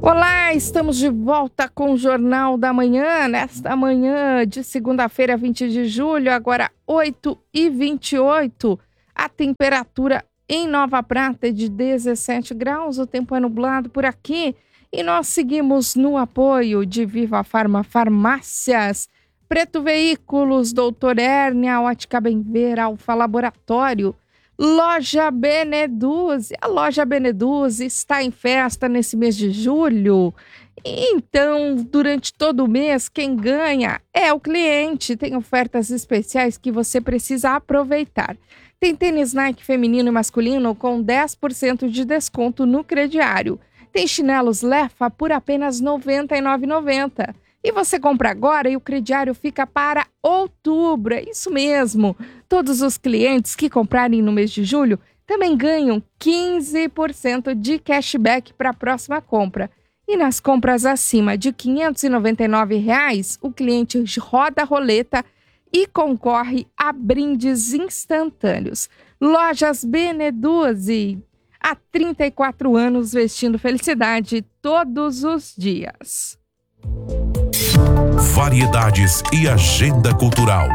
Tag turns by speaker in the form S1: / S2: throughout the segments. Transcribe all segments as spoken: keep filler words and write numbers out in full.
S1: Olá, estamos de volta com o Jornal da Manhã, nesta manhã de segunda-feira, vinte de julho, agora oito e vinte e oito. A temperatura em Nova Prata é de dezessete graus, o tempo é nublado por aqui e nós seguimos no apoio de Viva Farma Farmácias, Preto Veículos, Doutor Hérnia, Ótica Bem Ver, Alfa Laboratório, Loja Beneduzzi. A Loja Beneduzzi está em festa nesse mês de julho. Então, durante todo o mês, quem ganha é o cliente. Tem ofertas especiais que você precisa aproveitar. Tem tênis Nike feminino e masculino com dez por cento de desconto no crediário. Tem chinelos Lefa por apenas noventa e nove reais e noventa centavos. E você compra agora e o crediário fica para outubro. É isso mesmo. Todos os clientes que comprarem no mês de julho também ganham quinze por cento de cashback para a próxima compra. E nas compras acima de quinhentos e noventa e nove reais, o cliente roda a roleta e concorre a brindes instantâneos. Lojas Beneduzzi, há trinta e quatro anos vestindo felicidade todos os dias.
S2: Variedades e agenda cultural.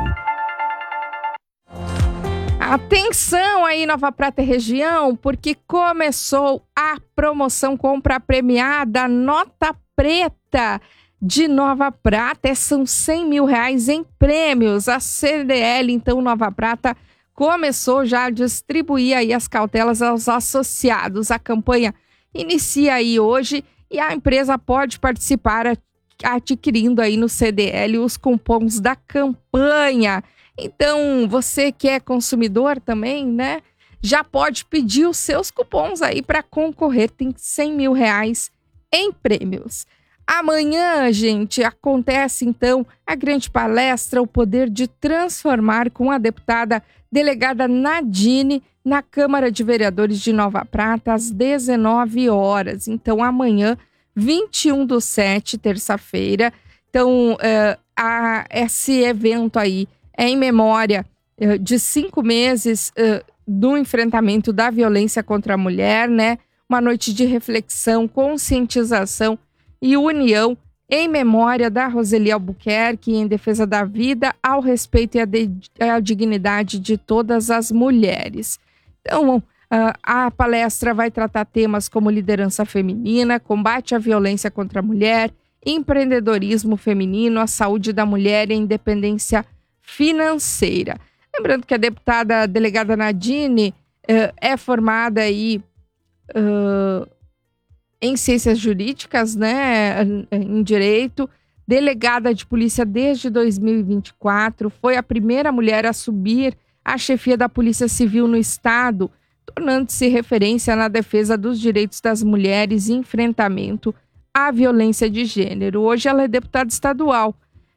S1: Atenção aí, Nova Prata e região, porque começou a promoção compra premiada Nota Preta de Nova Prata. São cem mil reais em prêmios. A C D L, então, Nova Prata, começou já a distribuir aí as cautelas aos associados. A campanha inicia aí hoje e a empresa pode participar adquirindo aí no C D L os cupons da campanha. Então, você que é consumidor também, né, já pode pedir os seus cupons aí para concorrer. Tem cem mil reais em prêmios. Amanhã, gente, acontece então a grande palestra O Poder de Transformar com a deputada delegada Nadine na Câmara de Vereadores de Nova Prata às dezenove horas. Então, amanhã, vinte e um do sete, terça-feira. Então, uh, a, esse evento aí é em memória uh, de cinco meses uh, do enfrentamento da violência contra a mulher, né? Uma noite de reflexão, conscientização e união em memória da Roseli Albuquerque em defesa da vida, ao respeito e à de, dignidade de todas as mulheres. Então, Uh, a palestra vai tratar temas como liderança feminina, combate à violência contra a mulher, empreendedorismo feminino, a saúde da mulher e a independência financeira. Lembrando que a deputada delegada Nadine uh, é formada aí, uh, em ciências jurídicas, né, em direito, delegada de polícia desde dois mil e vinte e quatro, foi a primeira mulher a subir à chefia da Polícia Civil no estado, tornando-se referência na defesa dos direitos das mulheres e enfrentamento à violência de gênero. Hoje ela é deputada estadual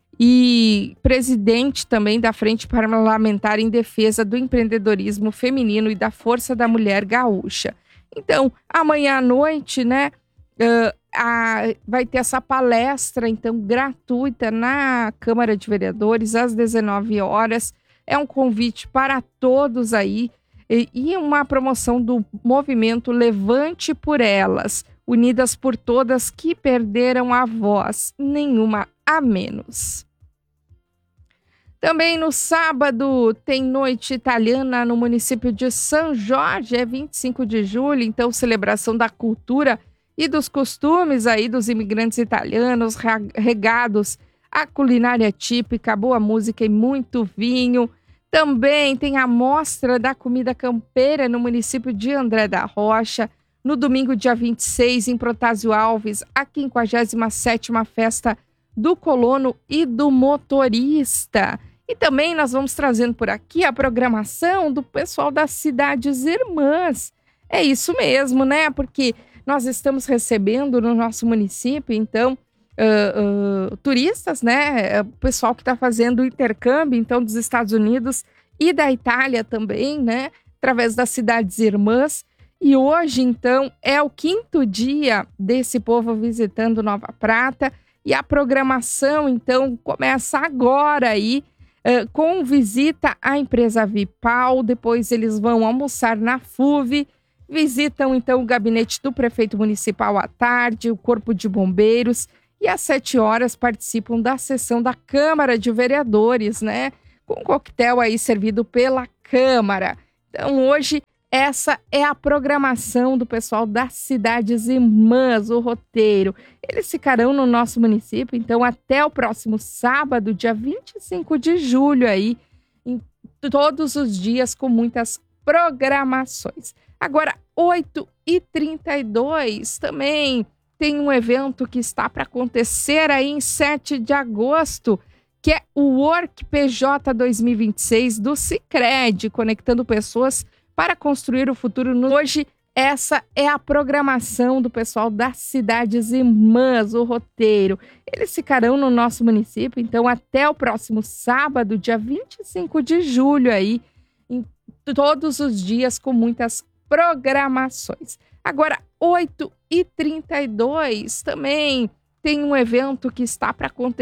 S1: e presidente também da Frente Parlamentar em Defesa do Empreendedorismo Feminino e da Força da Mulher Gaúcha. Então, amanhã à noite, né, uh, a, vai ter essa palestra, então, gratuita na Câmara de Vereadores às dezenove horas. É um convite para todos aí, e uma promoção do movimento Levante por Elas, unidas por todas que perderam a voz, nenhuma a menos. Também no sábado tem noite italiana no município de São Jorge, é vinte e cinco de julho, então celebração da cultura e dos costumes aí dos imigrantes italianos, regados à culinária típica, boa música e muito vinho. Também tem a mostra da comida campeira no município de André da Rocha. No domingo, dia vinte e seis, em Protásio Alves, a quinquagésima sétima Festa do Colono e do Motorista. E também nós vamos trazendo por aqui a programação do pessoal das cidades irmãs. É isso mesmo, né? Porque nós estamos recebendo no nosso município, então, Uh, uh, turistas, né? O pessoal que está fazendo o intercâmbio, então, dos Estados Unidos e da Itália também, né? Através das cidades irmãs. E hoje, então, é o quinto dia desse povo visitando Nova Prata. E a programação, então, começa agora aí, uh, com visita à empresa Vipal. Depois eles vão almoçar na F U V. Visitam, então, o gabinete do prefeito municipal à tarde, o corpo de bombeiros, e às sete horas participam da sessão da Câmara de Vereadores, né? Com um coquetel aí servido pela Câmara. Então, hoje, essa é a programação do pessoal das Cidades Irmãs, o roteiro. Eles ficarão no nosso município, então, até o próximo sábado, dia vinte e cinco de julho, aí, em todos os dias, com muitas programações. Agora, oito e trinta e dois, também tem um evento que está para acontecer aí em sete de agosto, que é o Work P J dois mil e vinte e seis do Sicredi, conectando pessoas para construir o futuro. Hoje, essa é a programação do pessoal das Cidades Irmãs, o roteiro. Eles ficarão no nosso município, então, até o próximo sábado, dia vinte e cinco de julho, aí, em todos os dias, com muitas programações. Agora, oito e trinta e dois, também tem um evento que está para acontecer